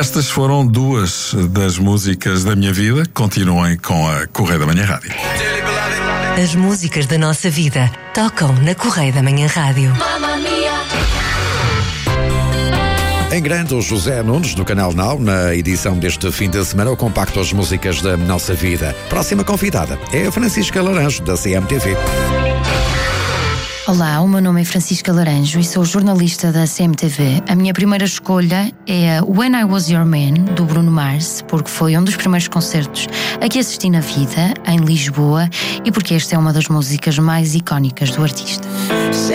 Estas foram duas das músicas da minha vida. Continuem com a Correio da Manhã Rádio. As músicas da nossa vida tocam na Correio da Manhã Rádio. Em grande, o José Nunes, do Canal Now, na edição deste fim de semana, o compacto As Músicas da Nossa Vida. Próxima convidada é a Francisca Laranjo, da CMTV. Olá, o meu nome é Francisca Laranjo e sou jornalista da CMTV. A minha primeira escolha é a When I Was Your Man, do Bruno Mars, porque foi um dos primeiros concertos a que assisti na vida, em Lisboa, e porque esta é uma das músicas mais icónicas do artista.